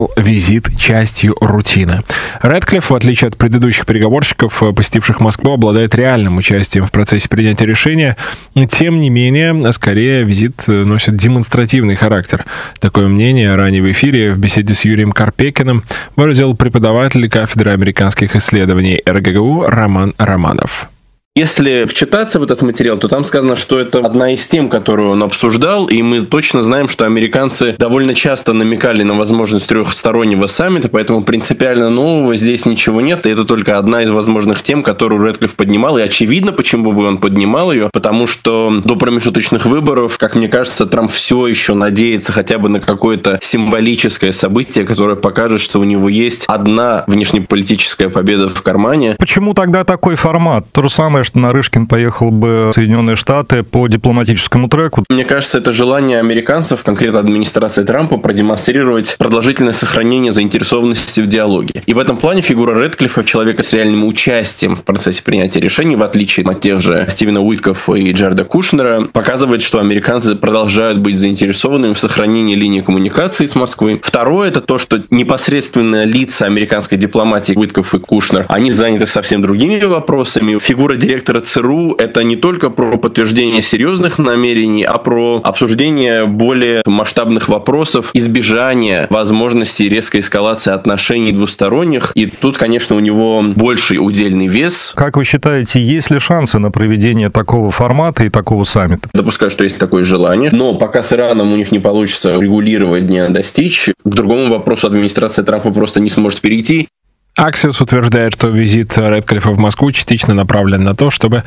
визит частью рутины. Рэдклифф, в отличие от предыдущих переговорщиков, посетивших Москву, обладает реальным участием в процессе принятия решения. Тем не менее, скорее, визит носит демонстративный характер. Такое мнение ранее в эфире в беседе с Юрием Карпекиным выразил преподаватель кафедры американских исследований РГГУ Роман Романов. Если вчитаться в этот материал, то там сказано, что это одна из тем, которую он обсуждал, и мы точно знаем, что американцы довольно часто намекали на возможность трехстороннего саммита, поэтому принципиально нового здесь ничего нет, и это только одна из возможных тем, которую Рэдклифф поднимал, и очевидно, почему бы он поднимал ее, потому что до промежуточных выборов, как мне кажется, Трамп все еще надеется хотя бы на какое-то символическое событие, которое покажет, что у него есть одна внешнеполитическая победа в кармане. Почему тогда такой формат? То же самое, что Нарышкин поехал бы в Соединенные Штаты по дипломатическому треку. Мне кажется, это желание американцев, конкретно администрации Трампа, продемонстрировать продолжительное сохранение заинтересованности в диалоге. И в этом плане фигура Рэдклиффа, человека с реальным участием в процессе принятия решений, в отличие от тех же Стивена Уиткоффа и Джареда Кушнера, показывает, что американцы продолжают быть заинтересованными в сохранении линии коммуникации с Москвой. Второе, это то, что непосредственно лица американской дипломатии Уиткофф и Кушнер, они заняты совсем другими вопросами. Фигура директора ЦРУ – это не только про подтверждение серьезных намерений, а про обсуждение более масштабных вопросов, избежания возможности резкой эскалации отношений двусторонних. И тут, конечно, у него больший удельный вес. Как вы считаете, есть ли шансы на проведение такого формата и такого саммита? Допускаю, что есть такое желание, но пока с Ираном у них не получится регулировать, не достичь, к другому вопросу администрация Трампа просто не сможет перейти. Аксиос утверждает, что визит Рэдклиффа в Москву частично направлен на то, чтобы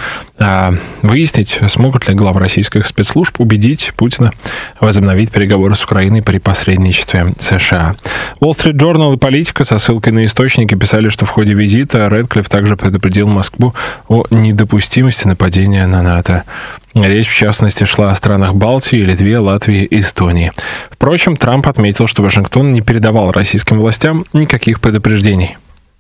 выяснить, смогут ли главы российских спецслужб убедить Путина возобновить переговоры с Украиной при посредничестве США. Wall Street Journal и Политика со ссылкой на источники писали, что в ходе визита Рэдклифф также предупредил Москву о недопустимости нападения на НАТО. Речь, в частности, шла о странах Балтии, Литве, Латвии и Эстонии. Впрочем, Трамп отметил, что Вашингтон не передавал российским властям никаких предупреждений.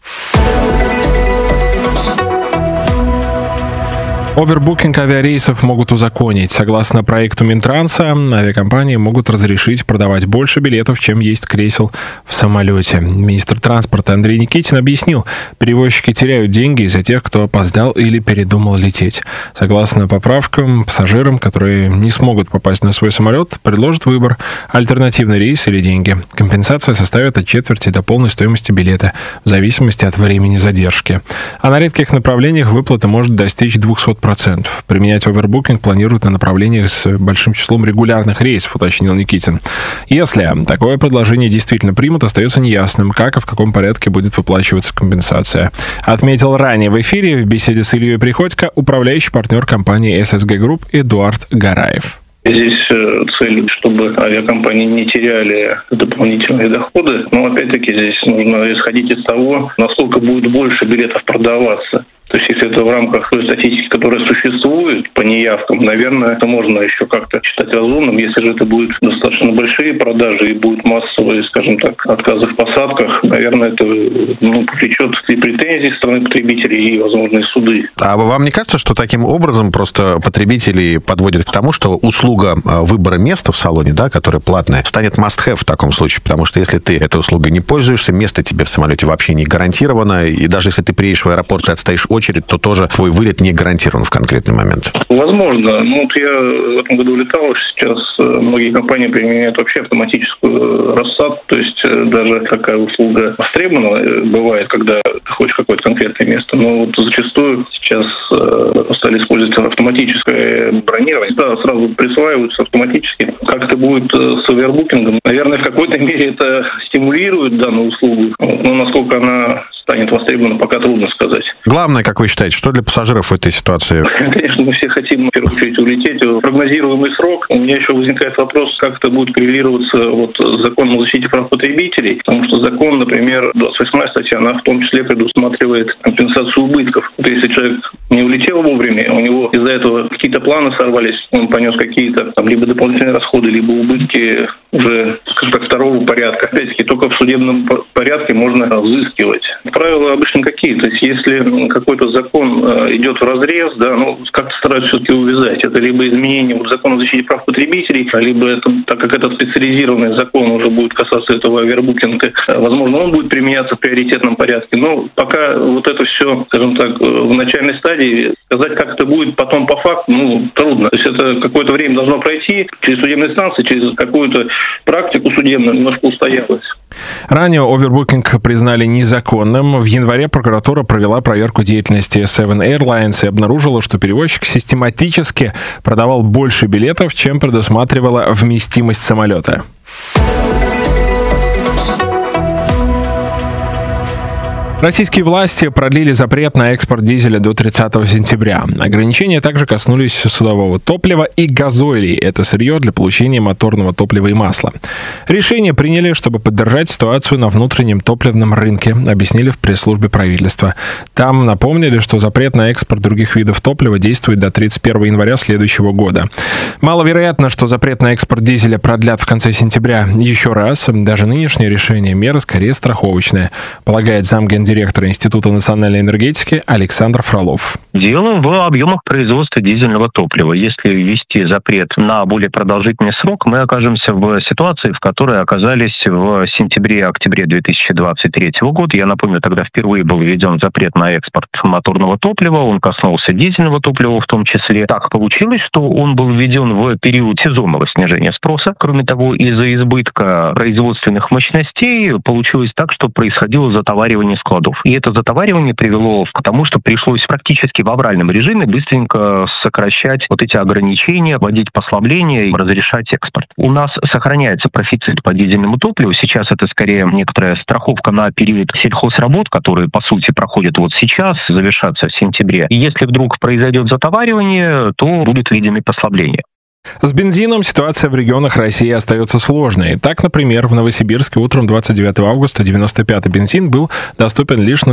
Овербукинг авиарейсов могут узаконить. Согласно проекту Минтранса, авиакомпании могут разрешить продавать больше билетов, чем есть кресел в самолете. Министр транспорта Андрей Никитин объяснил, перевозчики теряют деньги из-за тех, кто опоздал или передумал лететь. Согласно поправкам, пассажирам, которые не смогут попасть на свой самолет, предложат выбор – альтернативный рейс или деньги. Компенсация составит от четверти до полной стоимости билета, в зависимости от времени задержки. А на редких направлениях выплата может достичь 200%. Применять овербукинг планируют на направлениях с большим числом регулярных рейсов, уточнил Никитин. Если такое предложение действительно примут, остается неясным, как и в каком порядке будет выплачиваться компенсация. Отметил ранее в эфире в беседе с Ильей Приходько управляющий партнер компании SSG Group Эдуард Гараев. Здесь цель, чтобы авиакомпании не теряли дополнительные доходы. Но опять-таки здесь нужно исходить из того, насколько будет больше билетов продаваться. То есть, если это в рамках той статистики, которая существует по неявкам, наверное, это можно еще как-то считать разумным. Если же это будут достаточно большие продажи и будут массовые, скажем так, отказы в посадках, наверное, это повлечет и претензии со стороны потребителей, и возможные суды. А вам не кажется, что таким образом просто потребители подводят к тому, что услуга выбора места в салоне, да, которая платная, станет must-have в таком случае? Потому что если ты этой услугой не пользуешься, место тебе в самолете вообще не гарантировано, и даже если ты приедешь в аэропорт и отстоишь очередь, то тоже твой вылет не гарантирован в конкретный момент. Возможно. Я в этом году летал, сейчас многие компании применяют вообще автоматическую рассадку, то есть даже такая услуга востребована бывает, когда ты хочешь какое-то конкретное место, но зачастую сейчас стали использовать автоматическое бронирование. Да, сразу присваиваются автоматически. Как это будет с овербукингом? Наверное, в какой-то мере это стимулирует данную услугу, но насколько она станет востребована, пока трудно сказать. Главное, как вы считаете, что для пассажиров в этой ситуации? Конечно, мы все хотим, в первую очередь, улететь в прогнозируемый срок. У меня еще возникает вопрос, как это будет коррелироваться с законом о защите прав потребителей, потому что закон, например, 28-я статья, она в том числе предусматривает компенсацию убытков. Если человек не улетел вовремя, у него из-за этого какие-то планы сорвались, он понес какие-то там либо дополнительные расходы, либо убытки уже, скажем так, второго порядка. Опять-таки, только в судебном порядке можно взыскивать. Правила обычно какие? То есть, если какой-то закон идет вразрез, да, как-то стараются все-таки увязать. Это либо изменение закона о защите прав потребителей, либо это, так как это специализированный закон уже будет касаться этого овербукинга, возможно, он будет применяться в приоритетном порядке. Но пока вот это все, скажем так, в начальной стадии, сказать, как это будет потом по факту, трудно. То есть это какое-то время должно пройти через судебные инстанции, через какую-то практику судебную, немножко устоялась. Ранее овербукинг признали незаконным. В январе прокуратура провела проверку деятельности Seven Airlines и обнаружила, что перевозчик систематически продавал больше билетов, чем предусматривала вместимость самолета. Российские власти продлили запрет на экспорт дизеля до 30 сентября. Ограничения также коснулись судового топлива и газоилей. Это сырье для получения моторного топлива и масла. Решение приняли, чтобы поддержать ситуацию на внутреннем топливном рынке, объяснили в пресс-службе правительства. Там напомнили, что запрет на экспорт других видов топлива действует до 31 января следующего года. Маловероятно, что запрет на экспорт дизеля продлят в конце сентября еще раз. Даже нынешнее решение меры скорее страховочное, полагает замгендиректора Института национальной энергетики Александр Фролов. Дело в объемах производства дизельного топлива. Если ввести запрет на более продолжительный срок, мы окажемся в ситуации, в которой оказались в сентябре-октябре 2023 года. Я напомню, тогда впервые был введен запрет на экспорт моторного топлива. Он коснулся дизельного топлива в том числе. Так получилось, что он был введен в период сезонного снижения спроса. Кроме того, из-за избытка производственных мощностей получилось так, что происходило затоваривание складов. И это затоваривание привело к тому, что пришлось практически в авральном режиме быстренько сокращать вот эти ограничения, вводить послабления и разрешать экспорт. У нас сохраняется профицит по дизельному топливу. Сейчас это скорее некоторая страховка на период сельхозработ, которые, по сути, проходят вот сейчас, завершатся в сентябре. И если вдруг произойдет затоваривание, то будут введены послабления. С бензином ситуация в регионах России остается сложной. Так, например, в Новосибирске утром 29 августа 95-й бензин был доступен лишь на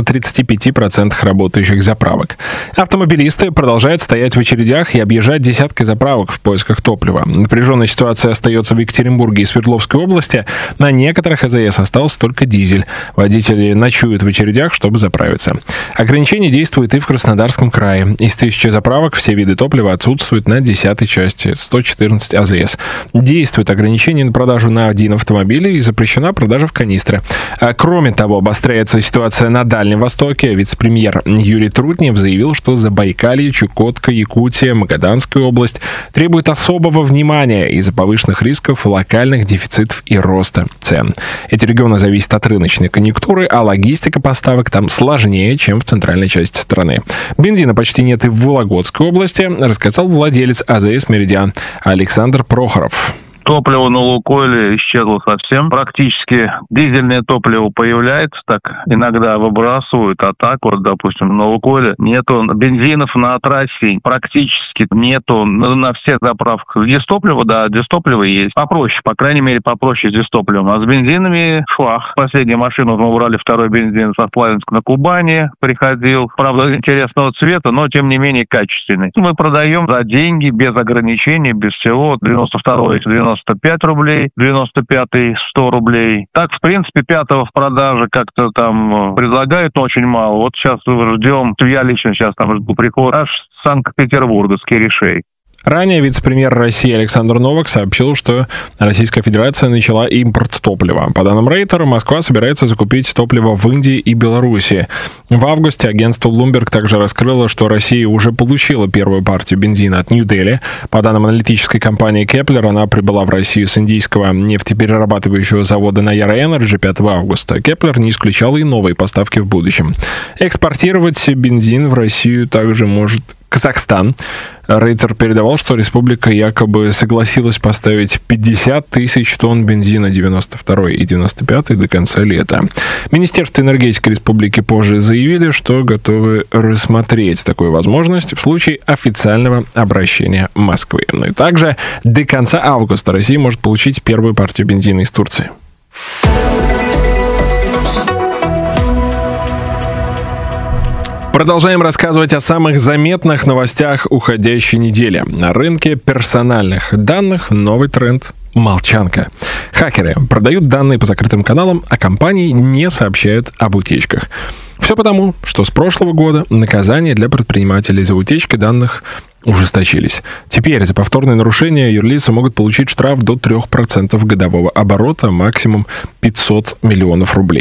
35% работающих заправок. Автомобилисты продолжают стоять в очередях и объезжать десятки заправок в поисках топлива. Напряженная ситуация остается в Екатеринбурге и Свердловской области. На некоторых АЗС остался только дизель. Водители ночуют в очередях, чтобы заправиться. Ограничения действуют и в Краснодарском крае. Из 1000 заправок все виды топлива отсутствуют на 10-й части, 114 АЗС. Действует ограничение на продажу на один автомобиль и запрещена продажа в канистры. Кроме того, обостряется ситуация на Дальнем Востоке. Вице-премьер Юрий Трутнев заявил, что Забайкалье, Чукотка, Якутия, Магаданская область требуют особого внимания из-за повышенных рисков локальных дефицитов и роста цен. Эти регионы зависят от рыночной конъюнктуры, а логистика поставок там сложнее, чем в центральной части страны. Бензина почти нет и в Вологодской области, рассказал владелец АЗС «Меридиан» Александр Прохоров. Топливо на Лукойле исчезло совсем. Практически дизельное топливо появляется, так иногда выбрасывают, а так вот, допустим, на Лукойле нету бензинов на трассе, практически нету на всех заправках. Дистопливо, да, дистопливо есть. Попроще, по крайней мере, попроще с дистопливом. А с бензинами швах. Последнюю машину мы убрали, второй бензин со Славянска на Кубани приходил. Правда, интересного цвета, но тем не менее качественный. Мы продаем за деньги, без ограничений, без всего. 92-й, 95 рублей, 95-й 100 рублей. Так, в принципе, 5-го в продаже как-то там предлагают, но очень мало. Вот сейчас ждем, я лично сейчас там жду приход аж с Санкт-Петербурга, с Киришей. Ранее вице-премьер России Александр Новак сообщил, что Российская Федерация начала импорт топлива. По данным Рейтера, Москва собирается закупить топливо в Индии и Беларуси. В августе агентство Bloomberg также раскрыло, что Россия уже получила первую партию бензина от Нью-Дели. По данным аналитической компании Kepler, она прибыла в Россию с индийского нефтеперерабатывающего завода Nayara Energy 5 августа. Kepler не исключал и новые поставки в будущем. Экспортировать бензин в Россию также может Казахстан. Рейтер передавал, что республика якобы согласилась поставить 50 тысяч тонн бензина 92 и 95 до конца лета. Министерство энергетики республики позже заявили, что готовы рассмотреть такую возможность в случае официального обращения Москвы. Ну и также до конца августа Россия может получить первую партию бензина из Турции. Продолжаем рассказывать о самых заметных новостях уходящей недели. На рынке персональных данных новый тренд – молчанка. Хакеры продают данные по закрытым каналам, а компании не сообщают об утечках. Все потому, что с прошлого года наказания для предпринимателей за утечки данных ужесточились. Теперь за повторное нарушение юрлицы могут получить штраф до 3% годового оборота, максимум 500 миллионов рублей.